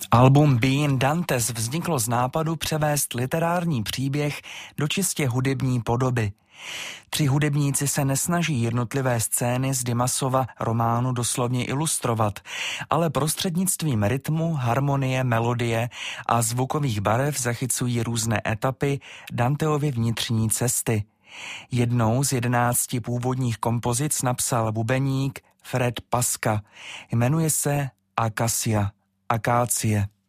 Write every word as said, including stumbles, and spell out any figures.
Album Being Dantes vzniklo z nápadu převést literární příběh do čistě hudební podoby. Tři hudebníci se nesnaží jednotlivé scény z Dimasova románu doslovně ilustrovat, ale prostřednictvím rytmu, harmonie, melodie a zvukových barev zachycují různé etapy Danteovy vnitřní cesty. Jednou z jedenácti původních kompozic napsal bubeník Fred Paska. Jmenuje se Akasia, Akácie.